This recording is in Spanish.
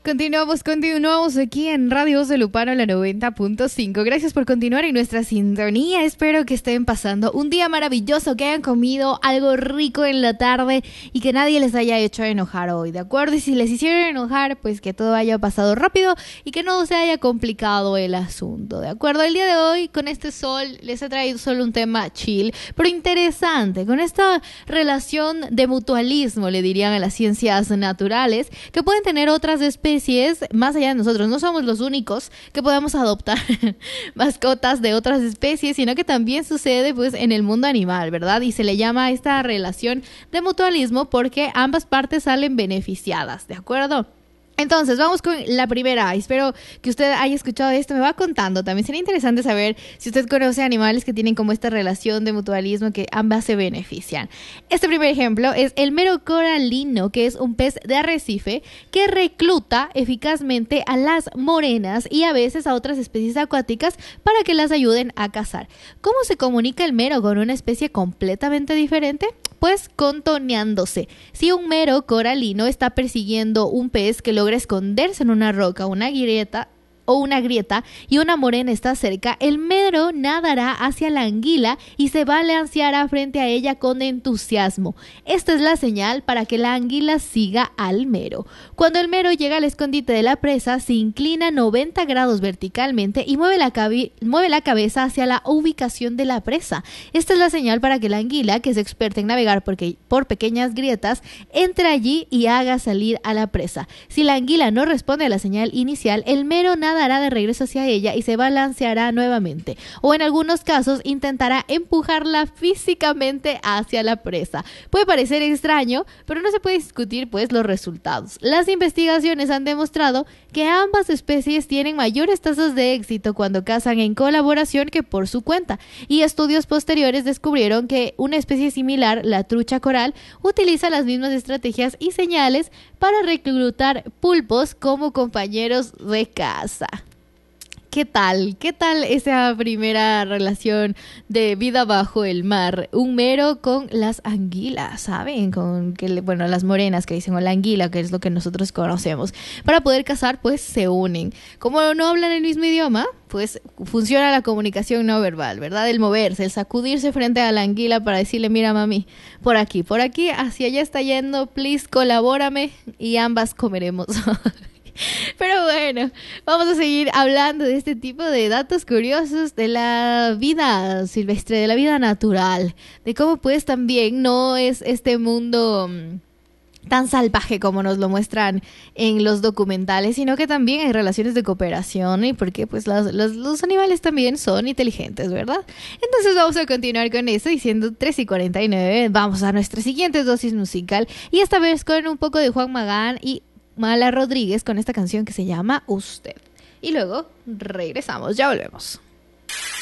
Continuamos aquí en Radio Voz de Lupano, la 90.5. Gracias por continuar en nuestra sintonía. Espero que estén pasando un día maravilloso, que hayan comido algo rico en la tarde y que nadie les haya hecho enojar hoy, ¿de acuerdo? Y si les hicieron enojar, pues que todo haya pasado rápido y que no se haya complicado el asunto, ¿de acuerdo? El día de hoy, con este sol, les he traído solo un tema chill, pero interesante, con esta relación de mutualismo, le dirían a las ciencias naturales, que pueden tener otras especies más allá de nosotros. No somos los únicos que podemos adoptar mascotas de otras especies, sino que también sucede pues en el mundo animal, ¿verdad? Y se le llama a esta relación de mutualismo porque ambas partes salen beneficiadas, ¿de acuerdo? Entonces, vamos con la primera. Espero que usted haya escuchado esto, me va contando. También sería interesante saber si usted conoce animales que tienen como esta relación de mutualismo que ambas se benefician. Este primer ejemplo es el mero coralino, que es un pez de arrecife que recluta eficazmente a las morenas y a veces a otras especies acuáticas para que las ayuden a cazar. ¿Cómo se comunica el mero con una especie completamente diferente? Pues contoneándose. Si un mero coralino está persiguiendo un pez que logra esconderse en una roca, una grieta y una morena está cerca, el mero nadará hacia la anguila y se balanceará frente a ella con entusiasmo. Esta es la señal para que la anguila siga al mero. Cuando el mero llega al escondite de la presa, se inclina 90 grados verticalmente y mueve la cabeza hacia la ubicación de la presa. Esta es la señal para que la anguila, que es experta en navegar por pequeñas grietas, entre allí y haga salir a la presa. Si la anguila no responde a la señal inicial, el mero nadará de regreso hacia ella y se balanceará nuevamente, o en algunos casos intentará empujarla físicamente hacia la presa. Puede parecer extraño, pero no se puede discutir pues los resultados. Las investigaciones han demostrado que ambas especies tienen mayores tasas de éxito cuando cazan en colaboración que por su cuenta, y estudios posteriores descubrieron que una especie similar, la trucha coral, utiliza las mismas estrategias y señales para reclutar pulpos como compañeros de caza. ¿Qué tal? ¿Qué tal esa primera relación de vida bajo el mar? Un mero con las anguilas, ¿saben? Con las morenas que dicen, o la anguila, que es lo que nosotros conocemos. Para poder cazar, pues se unen. Como no hablan el mismo idioma, pues funciona la comunicación no verbal, ¿verdad? El moverse, el sacudirse frente a la anguila para decirle, mira mami, por aquí, hacia allá está yendo, please, colabórame y ambas comeremos. Pero bueno, vamos a seguir hablando de este tipo de datos curiosos de la vida silvestre, de la vida natural, de cómo pues también no es este mundo tan salvaje como nos lo muestran en los documentales, sino que también hay relaciones de cooperación y porque pues los animales también son inteligentes, ¿verdad? Entonces vamos a continuar con eso diciendo 3:49, vamos a nuestra siguiente dosis musical y esta vez con un poco de Juan Magán y Mala Rodríguez con esta canción que se llama Usted. Y luego regresamos, ya volvemos.